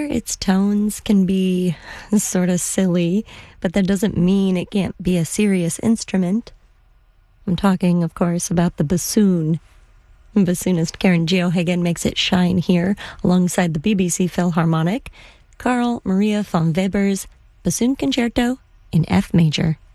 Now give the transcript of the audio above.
Its tones can be sort of silly, but that doesn't mean it can't be a serious instrument. I'm talking, of course, about the bassoon. Bassoonist Karen Geoghegan makes it shine here alongside the BBC Philharmonic. Carl Maria von Weber's Bassoon Concerto in F major.